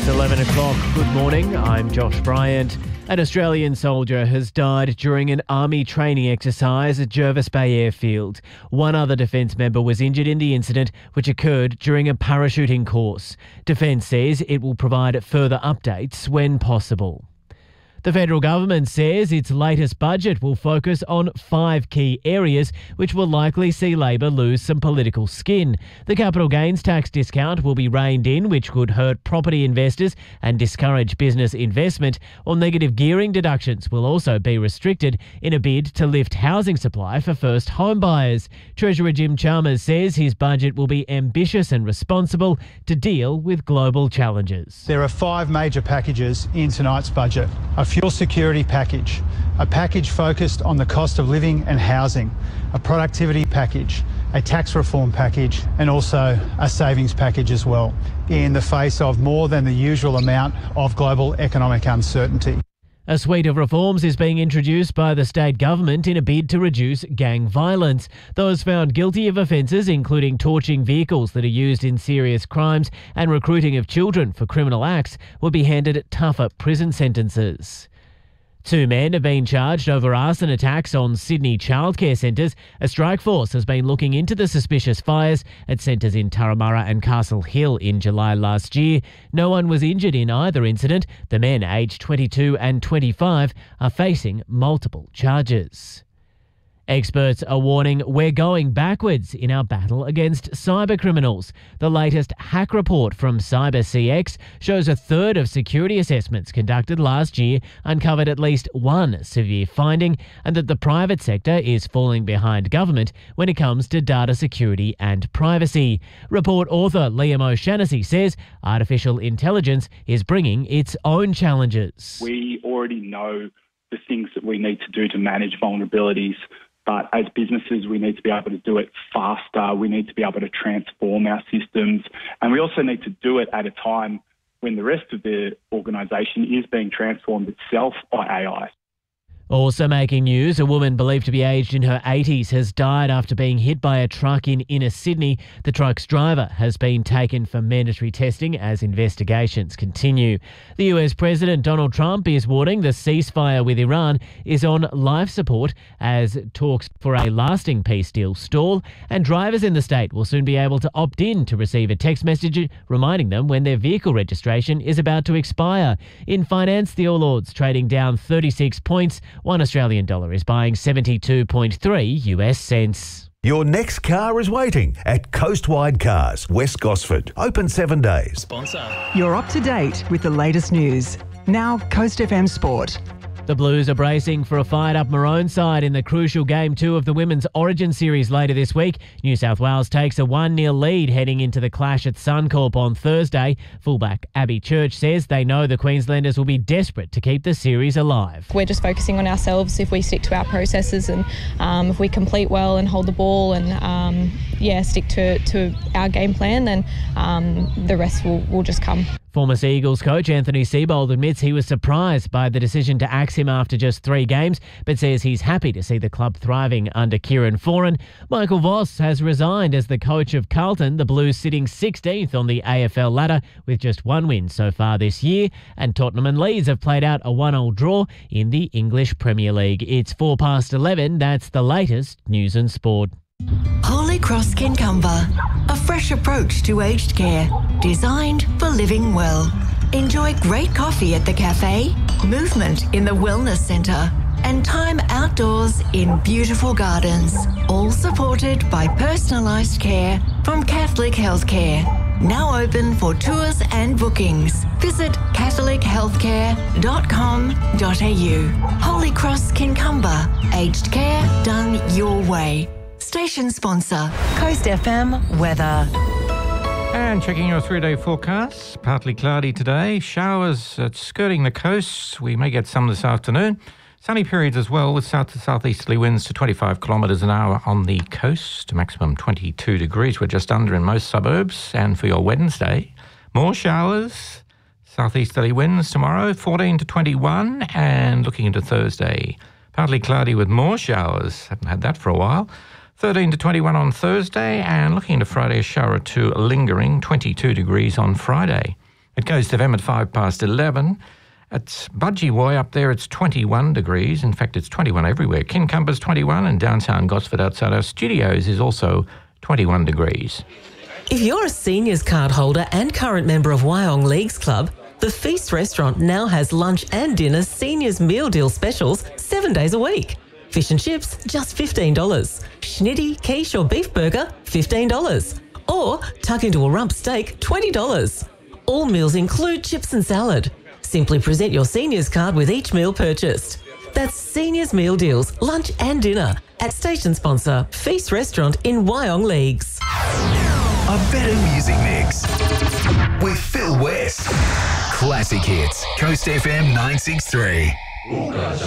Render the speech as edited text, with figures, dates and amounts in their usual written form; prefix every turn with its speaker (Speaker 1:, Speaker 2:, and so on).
Speaker 1: 11 o'clock. Good morning, I'm Josh Bryant. An Australian soldier has died during an army training exercise at Jervis Bay Airfield. One other Defence member was injured in the incident, which occurred during a parachuting course. Defence says it will provide further updates when possible. The federal government says its latest budget will focus on 5 key areas which will likely see Labor lose some political skin. The capital gains tax discount will be reined in, which could hurt property investors and discourage business investment, while negative gearing deductions will also be restricted in a bid to lift housing supply for first home buyers. Treasurer Jim Chalmers says his budget will be ambitious and responsible to deal with global challenges.
Speaker 2: There are 5 major packages in tonight's budget. A fuel security package, a package focused on the cost of living and housing, a productivity package, a tax reform package, and also a savings package as well, in the face of more than the usual amount of global economic uncertainty.
Speaker 1: A suite of reforms is being introduced by the state government in a bid to reduce gang violence. Those found guilty of offences including torching vehicles that are used in serious crimes and recruiting of children for criminal acts will be handed tougher prison sentences. 2 men have been charged over arson attacks on Sydney childcare centres. A strike force has been looking into the suspicious fires at centres in Turramurra and Castle Hill in July last year. No one was injured in either incident. The men, aged 22 and 25, are facing multiple charges. Experts are warning we're going backwards in our battle against cybercriminals. The latest hack report from CyberCX shows a third of security assessments conducted last year uncovered at least one severe finding, and that the private sector is falling behind government when it comes to data security and privacy. Report author Liam O'Shannessy says artificial intelligence is bringing its own challenges.
Speaker 3: We already know the things that we need to do to manage vulnerabilities. But as businesses, we need to be able to do it faster. We need to be able to transform our systems. And we also need to do it at a time when the rest of the organisation is being transformed itself by AI.
Speaker 1: Also making news, a woman believed to be aged in her 80s has died after being hit by a truck in inner Sydney. The truck's driver has been taken for mandatory testing as investigations continue. The US President Donald Trump is warning the ceasefire with Iran is on life support as talks for a lasting peace deal stall, and drivers in the state will soon be able to opt in to receive a text message reminding them when their vehicle registration is about to expire. In finance, the All Ords trading down 36 points. $1 Australian dollar is buying 72.3 US cents.
Speaker 4: Your next car is waiting at Coastwide Cars, West Gosford. Open 7 days.
Speaker 5: Sponsor.
Speaker 6: You're up to date with the latest news. Now, Coast FM Sport.
Speaker 1: The Blues are bracing for a fired-up Maroon side in the crucial Game 2 of the Women's Origin Series later this week. New South Wales takes a 1-0 lead heading into the clash at Suncorp on Thursday. Fullback Abby Church says they know the Queenslanders will be desperate to keep the series alive.
Speaker 7: We're just focusing on ourselves. If we stick to our processes and if we complete well and hold the ball and stick to our game plan, then the rest will just come.
Speaker 1: Former Sea Eagles coach Anthony Seibold admits he was surprised by the decision to axe him after just 3 games, but says he's happy to see the club thriving under Kieran Foran. Michael Voss has resigned as the coach of Carlton, the Blues sitting 16th on the AFL ladder with just 1 win so far this year, and Tottenham and Leeds have played out a 1-1 draw in the English Premier League. It's 11:04. That's the latest news and sport.
Speaker 8: Holy Cross Kincumber, a fresh approach to aged care, designed for living well. Enjoy great coffee at the cafe, movement in the wellness centre, and time outdoors in beautiful gardens, all supported by personalised care from Catholic Healthcare. Now open for tours and bookings. Visit catholichealthcare.com.au. Holy Cross Kincumber, aged care done your way. Station sponsor, Coast FM weather.
Speaker 9: And checking your 3-day forecast, partly cloudy today, showers skirting the coast. We may get some this afternoon. Sunny periods as well with south to southeasterly winds to 25 kilometres an hour on the coast, maximum 22 degrees. We're just under in most suburbs. And for your Wednesday, more showers, southeasterly winds tomorrow, 14 to 21. And looking into Thursday, partly cloudy with more showers. Haven't had that for a while. 13 to 21 on Thursday, and looking into Friday, a shower or two lingering, 22 degrees on Friday. It goes to them at 11:05. At Budgie up there, it's 21 degrees. In fact, it's 21 everywhere. Kincumber's 21 and downtown Gosford outside our studios is also 21 degrees.
Speaker 5: If you're a seniors card holder and current member of Wyong Leagues Club, the Feast restaurant now has lunch and dinner seniors meal deal specials 7 days a week. Fish and chips, just $15. Schnitty, quiche or beef burger, $15. Or tuck into a rump steak, $20. All meals include chips and salad. Simply present your seniors card with each meal purchased. That's Seniors Meal Deals, lunch and dinner at station sponsor Feast Restaurant in Wyong Leagues.
Speaker 10: A better music mix with Phil West. Classic hits, Coast FM 963.